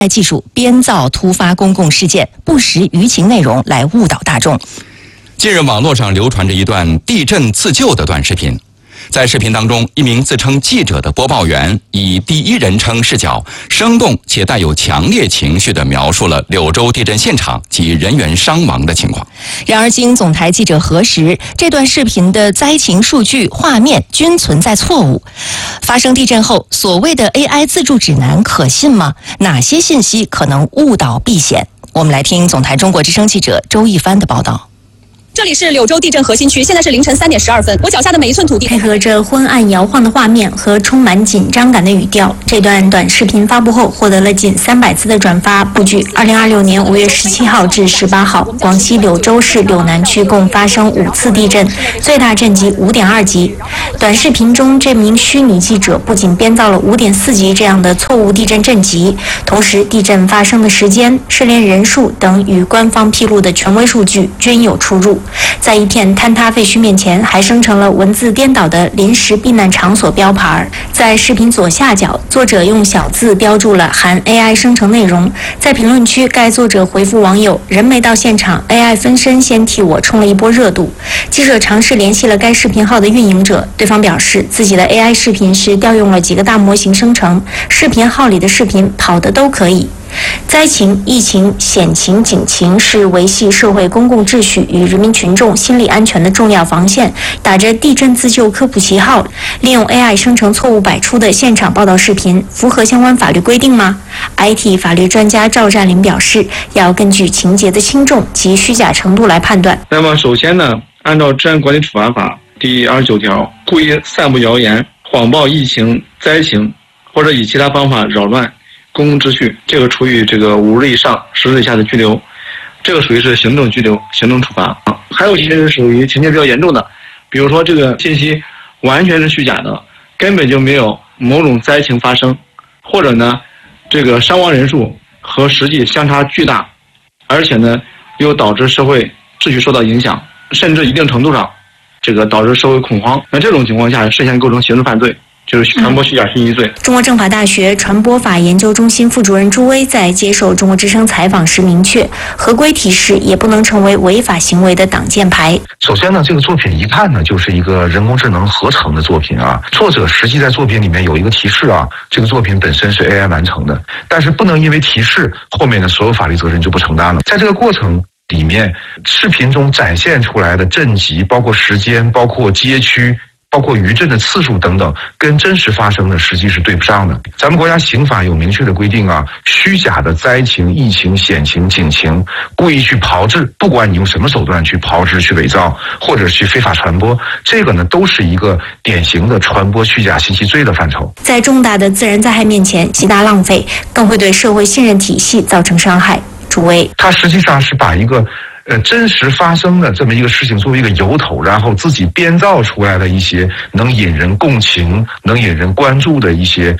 技术编造突发公共事件、不实舆情内容来误导大众。 近日，网络上流传着一段地震自救的短视频。在视频当中，一名自称记者的播报员以第一人称视角，生动且带有强烈情绪地描述了柳州地震现场及人员伤亡的情况。 然而，经总台记者核实，这段视频的灾情数据、画面均存在错误。发生地震后，所谓的 AI 自助指南可信吗？哪些信息可能误导避险？我们来听总台中国之声记者周一帆的报道。 这里是柳州地震核心区，现在是凌晨3点12分。我脚下的每一寸土地， 配合着昏暗摇晃的画面和充满紧张感的语调，这段短视频发布后获得了近300次的转发。不据2026年5月17号至18号，广西柳州市柳南区共发生5次地震，最大震级5.2级。短视频中，这名虚拟记者不仅编造了5.4级这样的错误地震震级，同时地震发生的时间、失联人数等与官方披露的权威数据均有出入。在一片坍塌废墟面前，还生成了文字颠倒的临时避难场所标牌。在视频左下角，作者用小字标注了含 AI 生成内容。在评论区，该作者回复网友：“人没到现场 ，AI 分身先替我冲了一波热度。”记者尝试联系了该视频号的运营者，对方表示自己的 AI 视频是调用了几个大模型生成，视频号里的视频跑的都可以。灾情、疫情、险情、警情是维系社会公共秩序与人民群众心理安全的重要防线。打着地震自救科普旗号，利用 AI 生成错误百出的现场报道视频，符合相关法律规定吗？ IT 法律专家赵占林表示，要根据情节的轻重及虚假程度来判断。 那么首先呢，按照治安管理处罚法第29条，故意散布谣言、谎报疫情、灾情，或者以其他方法扰乱公共秩序，这个处以5日以上10日以下的拘留，这个属于是行政拘留、行政处罚。还有一些是属于情节比较严重的，比如说这个信息完全是虚假的，根本就没有某种灾情发生，或者呢，这个伤亡人数和实际相差巨大，而且呢，又导致社会秩序受到影响，甚至一定程度上，导致社会恐慌。那这种情况下，涉嫌构成刑事犯罪。就是传播虚假信息罪。 中国政法大学传播法研究中心副主任朱威在接受中国之声采访时明确，合规提示也不能成为违法行为的挡箭牌。 首先呢，这个作品一看呢，就是一个人工智能合成的作品啊。作者实际在作品里面有一个提示啊，这个作品本身是 AI 完成的，但是不能因为提示后面的所有法律责任就不承担了。在这个过程里面，视频中展现出来的震级，包括时间，包括街区，包括余震的次数等等，跟真实发生的实际是对不上的。咱们国家刑法有明确的规定啊，虚假的灾情、疫情、险情、警情，故意去炮制，不管你用什么手段去炮制、去伪造，或者去非法传播，这个呢都是一个典型的传播虚假信息罪的范畴。 在重大的自然灾害面前，极大浪费，更会对社会信任体系造成伤害。朱威， 它实际上是把一个真实发生的这么一个事情作为一个由头，然后自己编造出来的一些能引人共情、能引人关注的一些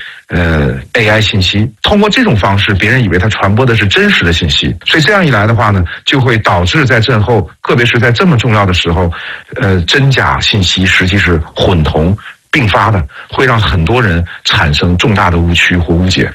AI 信息，通过这种方式，别人以为他传播的是真实的信息，所以这样一来的话呢，就会导致在震后，特别是在这么重要的时候，真假信息实际是混同并发的，会让很多人产生重大的误区或误解。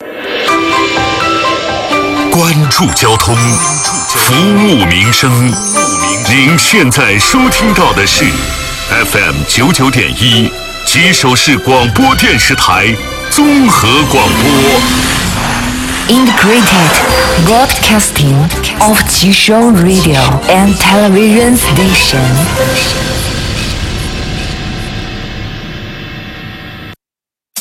关注交通，服务民生。您现在收听到的是 FM 99.1吉首市广播电视台综合广播。 Integrated broadcasting of Jishou Radio and television station.